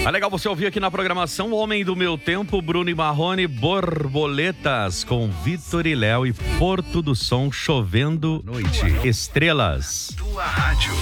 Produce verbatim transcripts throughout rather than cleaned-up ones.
É legal você ouvir aqui na programação Homem do Meu Tempo, Bruno e Marrone, Borboletas, com Vitor e Léo e Porto do Som, Chovendo Noite, Estrelas. Tua rádio.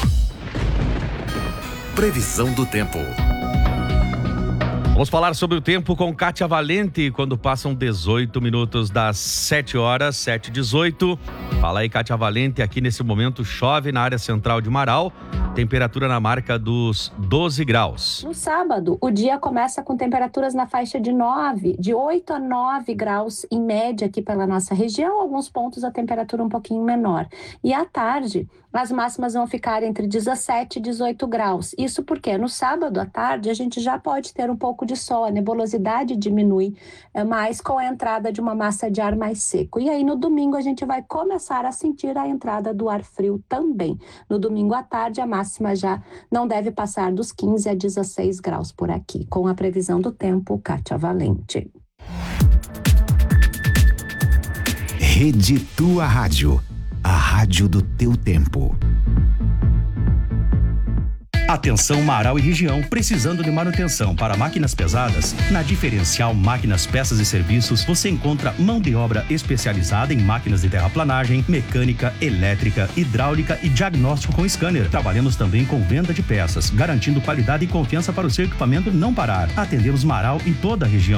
Previsão do tempo. Vamos falar sobre o tempo com Kátia Valente, quando passam dezoito minutos das sete horas, sete e dezoito. Fala aí, Kátia Valente, aqui nesse momento chove na área central de Marau, temperatura na marca dos doze graus. No sábado, o dia começa com temperaturas na faixa de nove, de oito a nove graus em média aqui pela nossa região, alguns pontos a temperatura um pouquinho menor. E à tarde, as máximas vão ficar entre dezessete e dezoito graus. Isso porque no sábado à tarde a gente já pode ter um pouco de sol, a nebulosidade diminui, mas com a entrada de uma massa de ar mais seco. E aí no domingo a gente vai começar a sentir a entrada do ar frio também. No domingo à tarde a máxima já não deve passar dos quinze a dezesseis graus por aqui. Com a previsão do tempo, Kátia Valente. Rede Tua Rádio, a rádio do teu tempo. Atenção Marau e região, precisando de manutenção para máquinas pesadas? Na Diferencial Máquinas, Peças e Serviços, você encontra mão de obra especializada em máquinas de terraplanagem, mecânica, elétrica, hidráulica e diagnóstico com scanner. Trabalhamos também com venda de peças, garantindo qualidade e confiança para o seu equipamento não parar. Atendemos Marau e toda a região.